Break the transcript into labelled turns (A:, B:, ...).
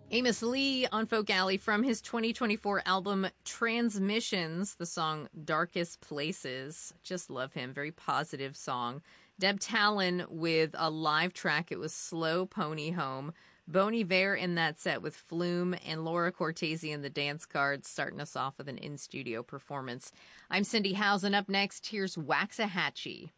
A: Amos Lee on Folk Alley from his 2024 album Transmissions, the song Darkest Places. Just love him. Very positive song. Deb Talon with a live track. It was Slow Pony Home. Bon Iver in that set with Flume, and Laura Cortese and the Dance Cards starting us off with an in-studio performance. I'm Cindy Housen. Up next, here's Waxahachie.